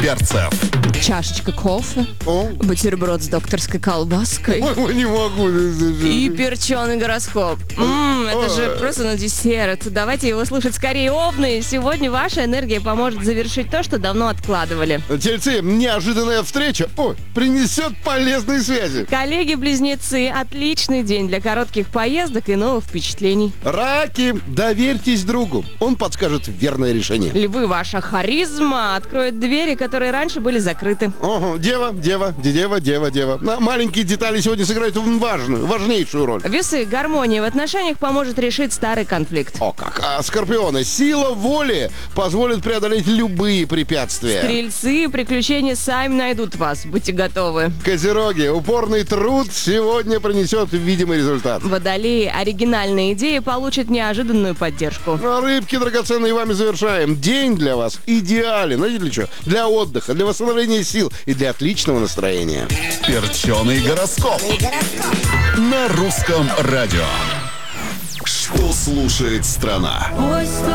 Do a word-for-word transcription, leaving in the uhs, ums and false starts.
перцев. Чашечка кофе, О, бутерброд с докторской колбаской ой, не могу. и перченый гороскоп. Ммм, это же просто на десерт. Давайте его слушать скорее, Овны. Сегодня ваша энергия поможет завершить то, что давно откладывали. Тельцы, неожиданная встреча, ой, принесет полезные связи. Коллеги-близнецы, отличный день для коротких поездок и новых впечатлений. Раки, доверьтесь другу, он подскажет верное решение. Львы, ваша харизма откроет двери, которые раньше были закрыты. Ого, дева, дева, дева, дева, дева. На маленькие детали сегодня сыграют важную, важнейшую роль. Весы, гармония в отношениях поможет решить старый конфликт. О как! А скорпионы, сила воли позволит преодолеть любые препятствия. Стрельцы, приключения сами найдут вас. Будьте готовы. Козероги, упорный труд сегодня принесет видимый результат. Водолеи, оригинальные идеи получат неожиданную поддержку. А рыбки драгоценные вами завершаем. День для вас идеален. Знаете для чего? Для отдыха, для восстановления сил и для отличного настроения. Перченый гороскоп. На русском радио. Что слушает страна?